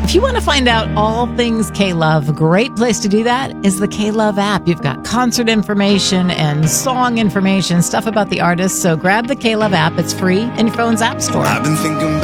If you want to find out all things K-Love, a great place to do that is the K-Love app. You've got concert information and song information, stuff about the artists. So grab the K-Love app. It's free in your phone's app store. I've been thinking